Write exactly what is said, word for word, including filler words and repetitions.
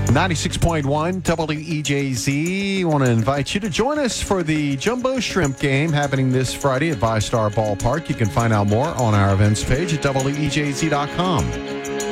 ninety-six point one W E J Z. Want to invite you to join us for the Jumbo Shrimp game happening this Friday at VyStar Ballpark. You can find out more on our events page at W E J Z dot com.